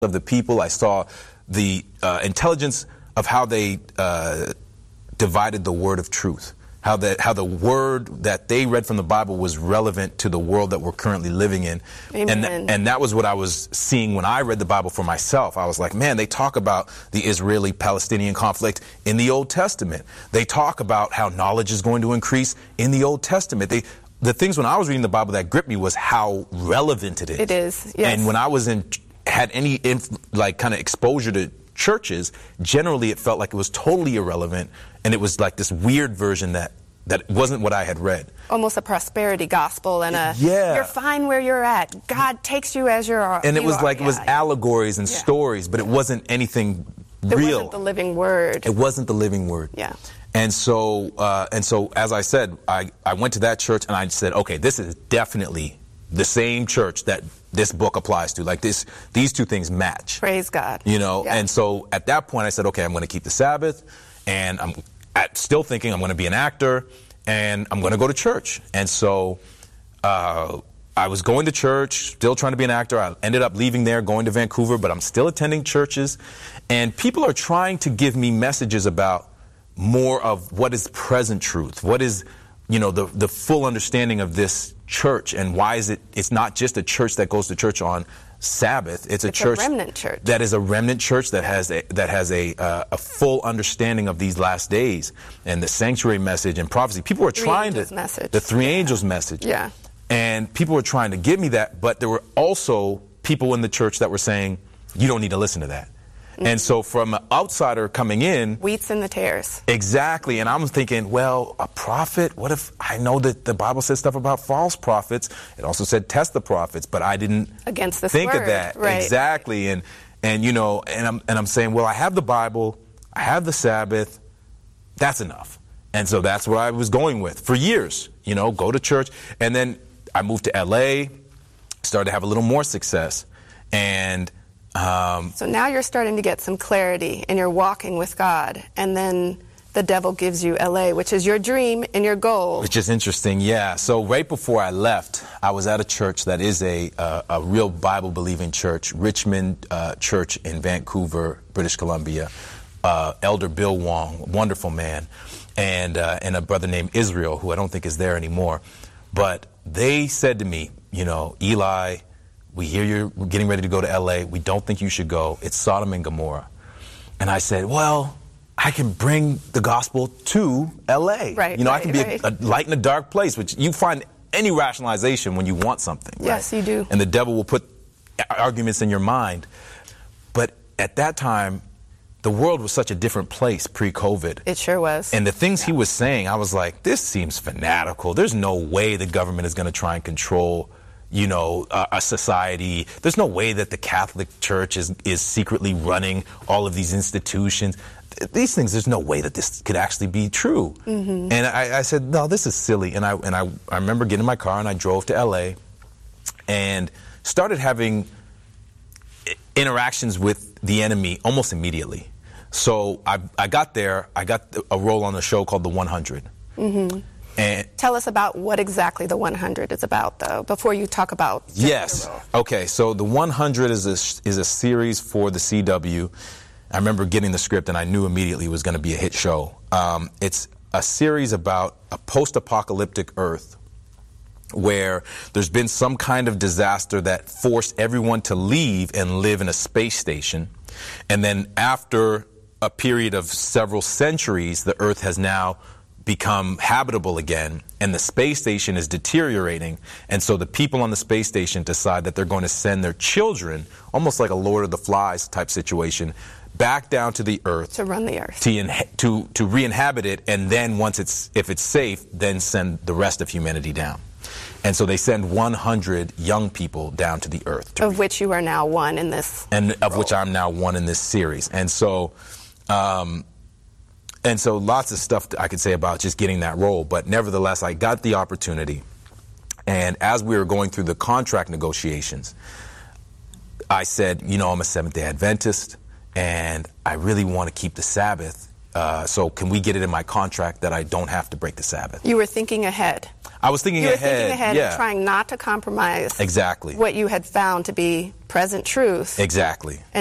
of the people. I saw the intelligence of how they divided the word of truth. How the word that they read from the Bible was relevant to the world that we're currently living in. Amen. And that was what I was seeing when I read the Bible for myself. I was like, man, they talk about the Israeli-Palestinian conflict in the Old Testament. They talk about how knowledge is going to increase in the Old Testament. The things when I was reading the Bible that gripped me was how relevant it is. It is, yes. And when I had any kind of exposure to churches, generally it felt like it was totally irrelevant, and it was like this weird version that wasn't what I had read. Almost a prosperity gospel and Yeah. You're fine where you're at. God takes you as you are. And it was like, it was allegories and stories, but it wasn't anything real. It wasn't the living word. It wasn't the living word. Yeah. And so as I said, I went to that church and I said, okay, this is definitely the same church that this book applies to. Like these two things match. Praise God. You know, Yeah. and so at that point I said, okay, I'm going to keep the Sabbath, and I'm still thinking I'm going to be an actor, and I'm going to go to church. And so I was going to church, still trying to be an actor. I ended up leaving there, going to Vancouver, but I'm still attending churches. And people are trying to give me messages about more of what is present truth, what is, the full understanding of this church, and why is it's not just a church that goes to church on Sabbath. It's a church, a remnant church that is a remnant church that has a full understanding of these last days and the sanctuary message and prophecy. People were trying to the three angels message. Yeah. And people were trying to give me that, but there were also people in the church that were saying, you don't need to listen to that. And so from an outsider coming in... Wheats and the tares. Exactly. And I'm thinking, well, a prophet? What if... I know that the Bible says stuff about false prophets. It also said test the prophets, but I didn't Against this think word, of that. right. Exactly. And I'm saying, well, I have the Bible. I have the Sabbath. That's enough. And so that's what I was going with for years. Go to church. And then I moved to L.A., started to have a little more success. And... so now you're starting to get some clarity and you're walking with God, and then the devil gives you LA, which is your dream and your goal. Which is interesting, yeah. So right before I left, I was at a church that is a real Bible-believing church, Richmond Church in Vancouver, British Columbia. Elder Bill Wong, wonderful man, and a brother named Israel, who I don't think is there anymore. But they said to me, Eli, we hear you're getting ready to go to L.A. We don't think you should go. It's Sodom and Gomorrah. And I said, well, I can bring the gospel to L.A. Right, I can be a light in a dark place, which you find any rationalization when you want something. Yes, right? you do. And the devil will put arguments in your mind. But at that time, the world was such a different place pre-COVID. It sure was. And the things he was saying, I was like, this seems fanatical. There's no way the government is going to try and control a society. There's no way that the Catholic Church is secretly running all of these institutions. These things, there's no way that this could actually be true. Mm-hmm. And I said, no, this is silly. And I remember getting in my car and I drove to LA and started having interactions with the enemy almost immediately. So I got there, I got a role on the show called The 100. Mm-hmm. And tell us about what exactly The 100 is about, though, before you talk about... Yes. Okay, so The 100 is a series for the CW. I remember getting the script, and I knew immediately it was going to be a hit show. It's a series about a post-apocalyptic Earth where there's been some kind of disaster that forced everyone to leave and live in a space station. And then after a period of several centuries, the Earth has now become habitable again, and the space station is deteriorating, and so the people on the space station decide that they're going to send their children, almost like a Lord of the Flies type situation, back down to the Earth to run the Earth, to re-inhabit it, and then if it's safe, then send the rest of humanity down. And so they send 100 young people down to the Earth, of which you are now one in this, and of which I'm now one in this series, and so. And so lots of stuff I could say about just getting that role. But nevertheless, I got the opportunity. And as we were going through the contract negotiations, I said, I'm a Seventh-day Adventist, and I really want to keep the Sabbath. So can we get it in my contract that I don't have to break the Sabbath? You were thinking ahead. I was thinking ahead. You were thinking ahead yeah. and trying not to compromise Exactly. what you had found to be present truth. Exactly.